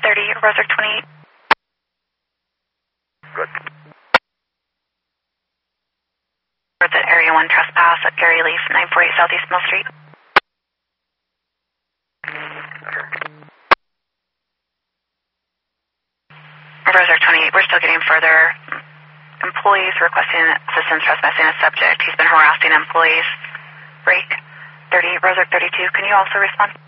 30, Rosark 28. Good. At Area 1 trespass at Gary Leaf, 948 Southeast Mill Street. Rosark 28, we're still getting further employees requesting assistance trespassing a subject. He's been harassing employees. Break 30, Rosark 32, can you also respond?